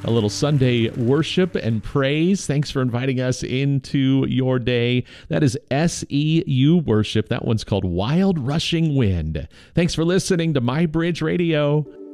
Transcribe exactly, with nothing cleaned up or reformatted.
a little Sunday worship and praise. Thanks for inviting us into your day. That is S E U worship. That one's called Wild Rushing Wind. Thanks for listening to My Bridge Radio.